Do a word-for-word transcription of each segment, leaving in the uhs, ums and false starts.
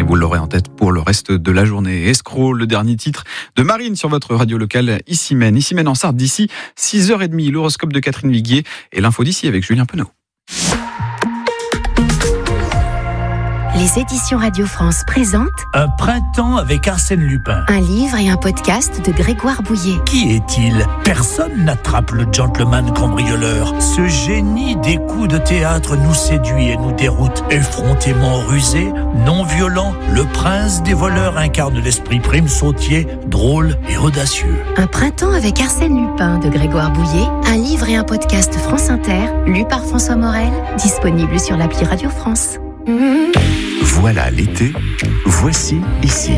vous l'aurez en tête pour le reste de la journée. Escroc, le dernier titre de Marine sur votre radio locale Ici Maine. Ici Maine en Sarthe d'ici six heures trente, l'horoscope de Catherine Viguier et l'info d'ici avec Julien Penaud. Les éditions Radio France présentent Un printemps avec Arsène Lupin. un livre et un podcast de Grégoire Bouillet. Qui est-il ? Personne n'attrape le gentleman cambrioleur. Ce génie des coups de théâtre nous séduit et nous déroute. Effrontément rusé, non violent, le prince des voleurs incarne l'esprit prime sautier, drôle et audacieux. Un printemps avec Arsène Lupin de Grégoire Bouillet, un livre et un podcast France Inter, lu par François Morel, disponible sur l'appli Radio France. Voilà l'été, voici Ici.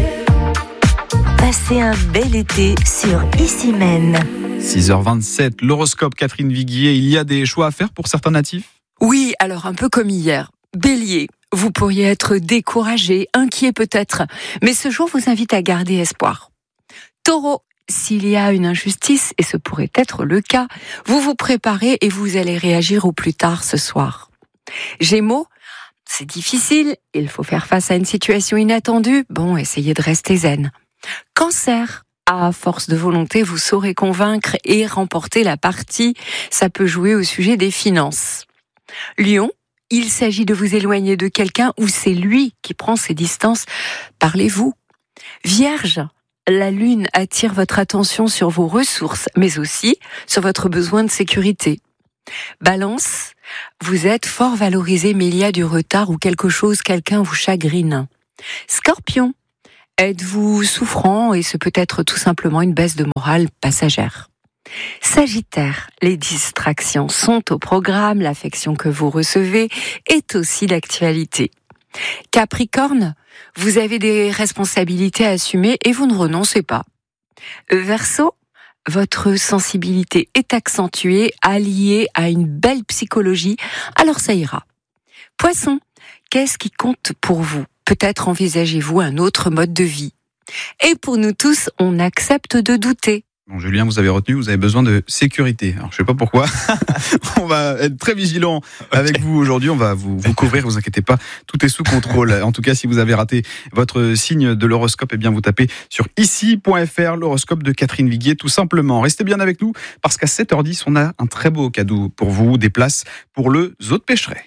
Passez un bel été sur Ici Maine. six heures vingt-sept, l'horoscope Catherine Viguier. Il y a des choix à faire pour certains natifs ? Oui, alors un peu comme hier. Bélier, vous pourriez être découragé, inquiet peut-être, mais ce jour vous invite à garder espoir. Taureau, s'il y a une injustice, et ce pourrait être le cas, vous vous préparez et vous allez réagir au plus tard ce soir. Gémeaux, c'est difficile, il faut faire face à une situation inattendue, bon, essayez de rester zen. Cancer, à force de volonté, vous saurez convaincre et remporter la partie, ça peut jouer au sujet des finances. Lion, il s'agit de vous éloigner de quelqu'un ou c'est lui qui prend ses distances, parlez-vous. Vierge, la lune attire votre attention sur vos ressources, mais aussi sur votre besoin de sécurité. Balance, vous êtes fort valorisé mais il y a du retard ou quelque chose, quelqu'un vous chagrine. Scorpion, êtes-vous souffrant et ce peut être tout simplement une baisse de morale passagère. Sagittaire, les distractions sont au programme, l'affection que vous recevez est aussi d'actualité. Capricorne, vous avez des responsabilités à assumer et vous ne renoncez pas. Verseau, votre sensibilité est accentuée, alliée à une belle psychologie, alors ça ira. Poisson, qu'est-ce qui compte pour vous ? Peut-être envisagez-vous un autre mode de vie. Et pour nous tous, on accepte de douter. Bon, Julien, vous avez retenu, vous avez besoin de sécurité. Alors, je sais pas pourquoi. On va être très vigilant avec okay. vous aujourd'hui. On va vous, vous couvrir, vous inquiétez pas. Tout est sous contrôle. En tout cas, si vous avez raté votre signe de l'horoscope, eh bien, vous tapez sur ici point f r, l'horoscope de Catherine Viguier, tout simplement. Restez bien avec nous, parce qu'à sept heures dix, on a un très beau cadeau pour vous, des places pour le Zoo de Pêcheret.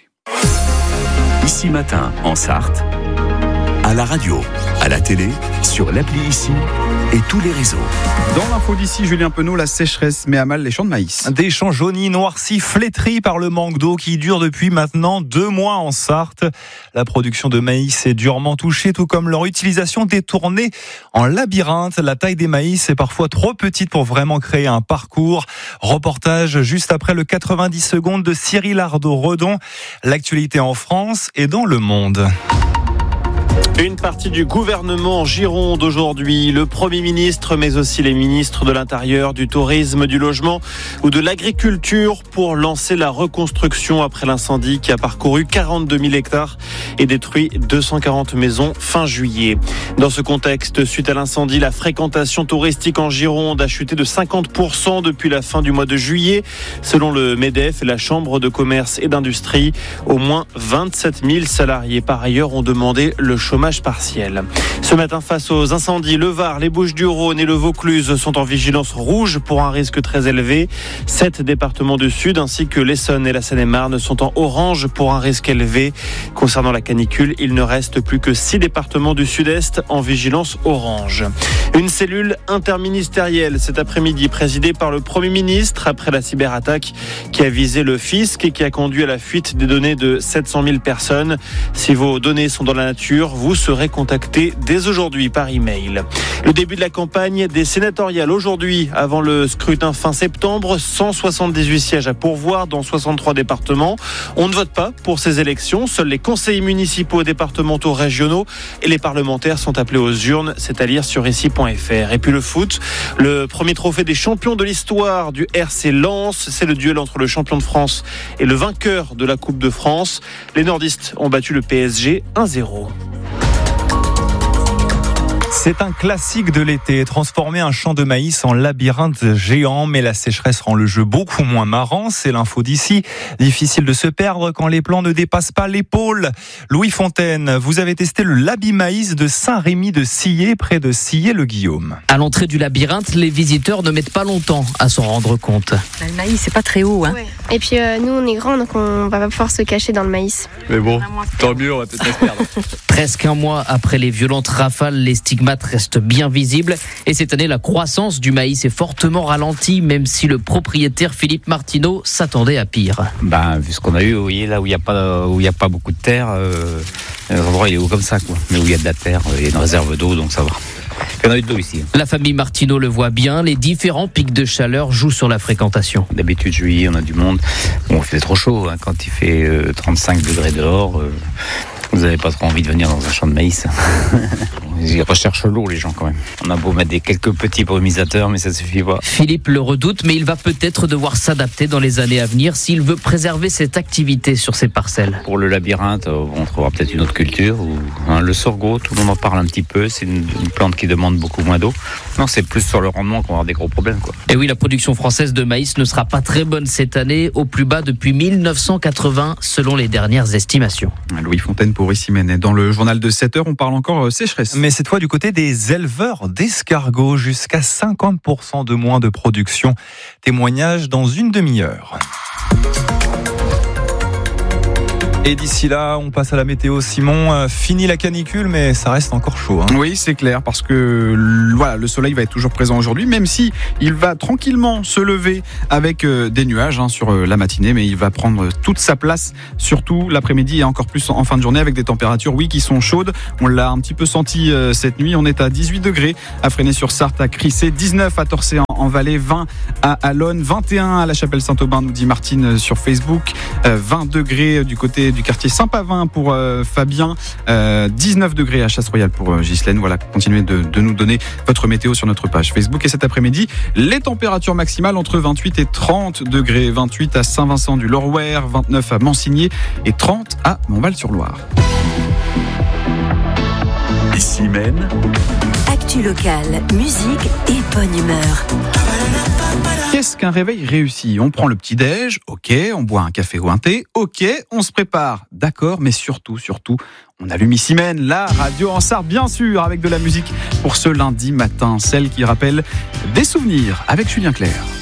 Ici Matin, en Sarthe, à la radio, à la télé, sur l'appli Ici et tous les réseaux. Dans l'info d'ici, Julien Penaud, la sécheresse met à mal les champs de maïs. Des champs jaunis, noircis, flétris par le manque d'eau qui dure depuis maintenant deux mois en Sarthe. La production de maïs est durement touchée, tout comme leur utilisation détournée en labyrinthe. La taille des maïs est parfois trop petite pour vraiment créer un parcours. Reportage juste après le quatre-vingt-dix secondes de Cyril Ardo-Redon. L'actualité en France et dans le monde. Une partie du gouvernement en Gironde aujourd'hui, le Premier ministre mais aussi les ministres de l'Intérieur, du Tourisme, du Logement ou de l'Agriculture pour lancer la reconstruction après l'incendie qui a parcouru quarante-deux mille hectares et détruit deux cent quarante maisons fin juillet. Dans ce contexte, suite à l'incendie, la fréquentation touristique en Gironde a chuté de cinquante pour cent depuis la fin du mois de juillet. Selon le MEDEF et la Chambre de commerce et d'industrie, au moins vingt-sept mille salariés par ailleurs ont demandé le chômage partiel. Ce matin, face aux incendies, le Var, les Bouches-du-Rhône et le Vaucluse sont en vigilance rouge pour un risque très élevé. Sept départements du Sud ainsi que l'Essonne et la Seine-et-Marne sont en orange pour un risque élevé. Concernant la canicule, il ne reste plus que six départements du Sud-Est en vigilance orange. Une cellule interministérielle cet après-midi présidée par le Premier ministre après la cyberattaque qui a visé le fisc et qui a conduit à la fuite des données de sept cent mille personnes. Si vos données sont dans la nature, vous serez contacté dès aujourd'hui par email. Le début de la campagne des sénatoriales aujourd'hui, avant le scrutin fin septembre, cent soixante-dix-huit sièges à pourvoir dans soixante-trois départements. On ne vote pas pour ces élections, seuls les conseillers municipaux, départementaux, régionaux et les parlementaires sont appelés aux urnes, c'est à lire sur ici point f r. Et puis le foot, le premier trophée des champions de l'histoire du R C Lens, c'est le duel entre le champion de France et le vainqueur de la Coupe de France. Les nordistes ont battu le P S G un zéro. C'est un classique de l'été, transformer un champ de maïs en labyrinthe géant, mais la sécheresse rend le jeu beaucoup moins marrant, c'est l'info d'ici. Difficile de se perdre quand les plants ne dépassent pas l'épaule. Louis Fontaine, vous avez testé le Labi-Maïs de Saint-Rémy de Sillé, près de Sillé-le-Guillaume. À l'entrée du labyrinthe, les visiteurs ne mettent pas longtemps à s'en rendre compte. Le maïs, c'est pas très haut, hein. Ouais. Et puis euh, nous, on est grands, donc on va pas pouvoir se cacher dans le maïs. Mais bon, tant mieux, on va peut-être se perdre. Presque un mois après les violentes rafales, les stigmates restent bien visibles. Et cette année, la croissance du maïs est fortement ralentie, même si le propriétaire Philippe Martineau s'attendait à pire. Ben, vu ce qu'on a eu, vous voyez, là où il n'y a pas, où il y a pas beaucoup de terre, euh, l'endroit il est haut comme ça, quoi. Mais où il y a de la terre, il y a une réserve d'eau, donc ça va. Il y en a eu de l'eau ici. La famille Martineau le voit bien, les différents pics de chaleur jouent sur la fréquentation. D'habitude, juillet, on a du monde. Bon, il fait trop chaud, hein, quand il fait euh, trente-cinq degrés dehors. Euh, vous n'avez pas trop envie de venir dans un champ de maïs. Ils recherchent l'eau, les gens, quand même. On a beau mettre des quelques petits brumisateurs, mais ça ne suffit pas. Philippe le redoute, mais il va peut-être devoir s'adapter dans les années à venir s'il veut préserver cette activité sur ses parcelles. Pour le labyrinthe, on trouvera peut-être une autre culture. Ou, hein, le sorgho, tout le monde en parle un petit peu. C'est une, une plante qui demande beaucoup moins d'eau. Non, c'est plus sur le rendement qu'on va avoir des gros problèmes, quoi. Et oui, la production française de maïs ne sera pas très bonne cette année, au plus bas depuis mille neuf cent quatre-vingts, selon les dernières estimations. Louis Fontaine pour Ici Mène. Dans le journal de sept heures, on parle encore sécheresse. Mais cette fois du côté des éleveurs d'escargots, jusqu'à cinquante pour cent de moins de production. Témoignage dans une demi-heure. Et d'ici là, on passe à la météo. Simon, euh, fini la canicule, mais ça reste encore chaud, hein. Oui, c'est clair, parce que le, voilà, le soleil va être toujours présent aujourd'hui, même si il va tranquillement se lever avec euh, des nuages hein, sur euh, la matinée, mais il va prendre toute sa place, surtout l'après-midi et encore plus en, en fin de journée, avec des températures, oui, qui sont chaudes. On l'a un petit peu senti euh, cette nuit. On est à dix-huit degrés à Fresnay-sur-Sarthe, à Crissé, dix-neuf à Torcé en, en Valais, vingt à Allonne, vingt et un à la Chapelle-Saint-Aubin, nous dit Martine sur Facebook, euh, vingt degrés du côté du quartier Saint-Pavin pour euh, Fabien, euh, dix-neuf degrés à Chasse-Royale pour euh, Ghislaine. Voilà, continuez de, de nous donner votre météo sur notre page Facebook. Et cet après-midi, les températures maximales entre vingt-huit et trente degrés. vingt-huit à Saint-Vincent-du-Lorware, vingt-neuf à Mansigné et trente à Montval-sur-Loire. Ici Mène. Actu locale, musique et bonne humeur. Qu'est-ce qu'un réveil réussi ? On prend le petit-déj, ok, on boit un café ou un thé, ok, on se prépare, d'accord, mais surtout, surtout, on allume Ici Mène, la radio en Sarthe, bien sûr, avec de la musique pour ce lundi matin, celle qui rappelle des souvenirs avec Julien Clerc.